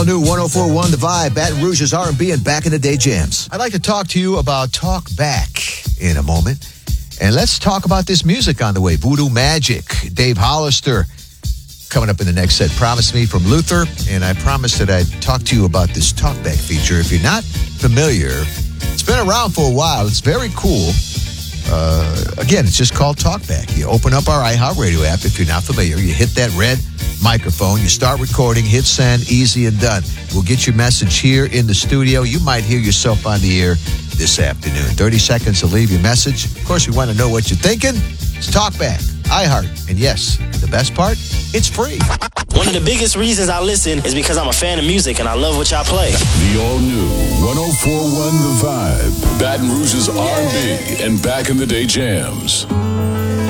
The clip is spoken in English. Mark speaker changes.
Speaker 1: New 104.1 The Vibe, Baton Rouge's R&B and back in the day jams. I'd like to talk to you about Talk Back in a moment. And let's talk about this music on the way. Voodoo Magic, Dave Hollister, coming up in the next set. Promised me from Luther, and I promised that I'd talk to you about this Talk Back feature. If you're not familiar, it's been around for a while. It's very cool. Again, it's just called Talk Back. You open up our iHeartRadio app. If you're not familiar, you hit that red microphone, you start recording, hit send, easy and done. We'll get your message here in the studio. You might hear yourself on the air this afternoon. 30 seconds to leave your message. Of course, we want to know what you're thinking. It's Talk Back, iHeart. And yes, the best part, it's free.
Speaker 2: One of the biggest reasons I listen is because I'm a fan of music and I love what y'all play.
Speaker 3: The all-new 104.1 The Vibe, Baton Rouge's R&B and back in the day jams.